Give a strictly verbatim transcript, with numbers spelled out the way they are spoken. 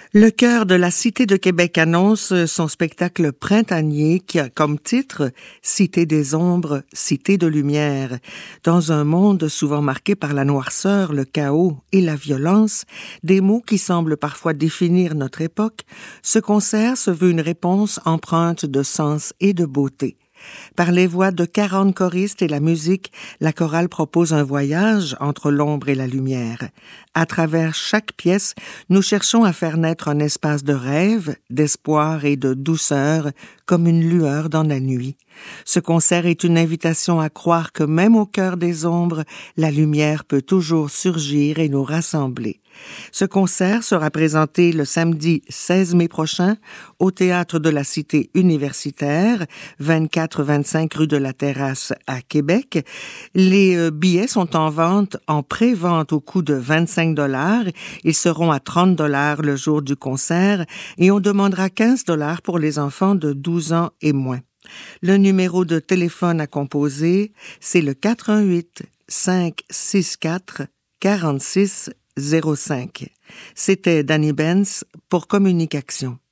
Le chœur de la Cité de Québec annonce son spectacle printanier qui a comme titre « Cité des ombres, cité de lumière ». Dans un monde souvent marqué par la noirceur, le chaos et la violence, des mots qui semblent parfois définir notre époque, ce concert se veut une réponse empreinte de sens et de beauté. Par les voix de quarante choristes et la musique, la chorale propose un voyage entre l'ombre et la lumière. À travers chaque pièce, nous cherchons à faire naître un espace de rêve, d'espoir et de douceur, comme une lueur dans la nuit. Ce concert est une invitation à croire que même au cœur des ombres, la lumière peut toujours surgir et nous rassembler. Ce concert sera présenté le samedi seize mai prochain au Théâtre de la Cité universitaire, vingt-quatre vingt-cinq rue de la Terrasse à Québec. Les billets sont en vente en pré-vente au coût de vingt-cinq dollars. Ils seront à trente dollars le jour du concert et on demandera quinze dollars pour les enfants de douze ans et moins. Le numéro de téléphone à composer, c'est le quatre un huit, cinq six quatre, quatre six zéro cinq. C'était Danny Benz pour Communication.